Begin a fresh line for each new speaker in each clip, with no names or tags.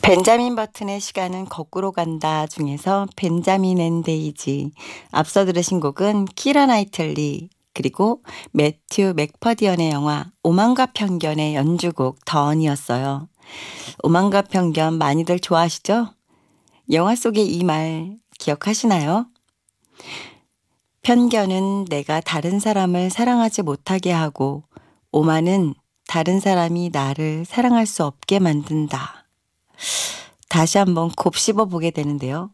벤자민 버튼의 시간은 거꾸로 간다 중에서 벤자민 앤 데이지. 앞서 들으신 곡은 키라 나이틀리 그리고 매튜 맥퍼디언의 영화 오만과 편견의 연주곡 던이었어요. 오만과 편견 많이들 좋아하시죠? 영화 속의 이 말 기억하시나요? 편견은 내가 다른 사람을 사랑하지 못하게 하고 오만은 다른 사람이 나를 사랑할 수 없게 만든다. 다시 한번 곱씹어 보게 되는데요.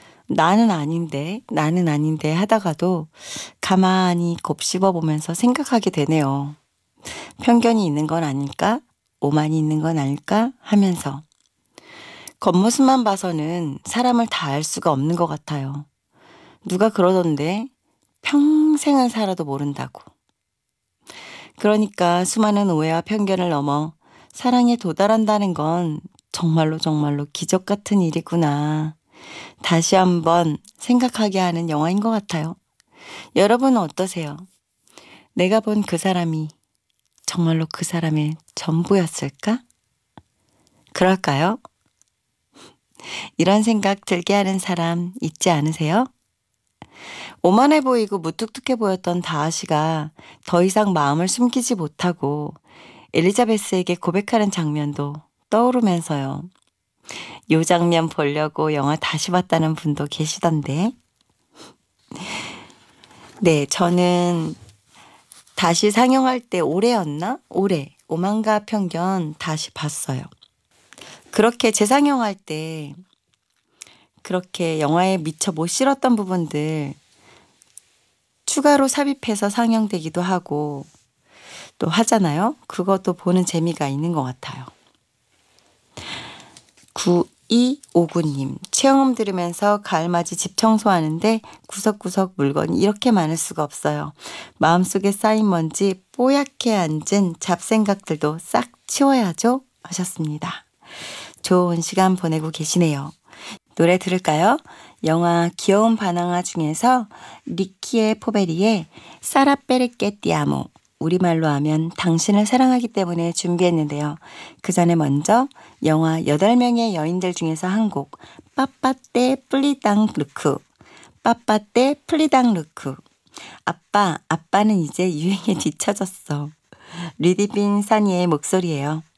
나는 아닌데 하다가도 가만히 곱씹어 보면서 생각하게 되네요. 편견이 있는 건 아닐까? 오만이 있는 건 아닐까? 하면서. 겉모습만 봐서는 사람을 다 알 수가 없는 것 같아요. 누가 그러던데 평생을 살아도 모른다고. 그러니까 수많은 오해와 편견을 넘어 사랑에 도달한다는 건 정말로 정말로 기적 같은 일이구나. 다시 한번 생각하게 하는 영화인 것 같아요. 여러분은 어떠세요? 내가 본 그 사람이 정말로 그 사람의 전부였을까? 그럴까요? 이런 생각 들게 하는 사람 있지 않으세요? 오만해 보이고 무뚝뚝해 보였던 다하시가 더 이상 마음을 숨기지 못하고 엘리자베스에게 고백하는 장면도 떠오르면서요. 요 장면 보려고 영화 다시 봤다는 분도 계시던데. 네, 저는 다시 상영할 때 올해였나? 올해 오만과 편견 다시 봤어요. 그렇게 재상영할 때 그렇게 영화에 미처 못 실었던 부분들 추가로 삽입해서 상영되기도 하고 또 하잖아요. 그것도 보는 재미가 있는 것 같아요. 9259님, 체험 들으면서 가을맞이 집 청소하는데 구석구석 물건이 이렇게 많을 수가 없어요. 마음속에 쌓인 먼지 뽀얗게 앉은 잡생각들도 싹 치워야죠 하셨습니다. 좋은 시간 보내고 계시네요. 노래 들을까요? 영화 귀여운 바나나 중에서 리키의 포베리의 사라베르게 띠아모, 우리말로 하면 당신을 사랑하기 때문에 준비했는데요. 그 전에 먼저 영화 8명의 여인들 중에서 한 곡 빠빠떼 플리당 루크, 빠빠떼 플리당 루크. 아빠는 이제 유행에 뒤처졌어. 리디빈 사니의 목소리예요.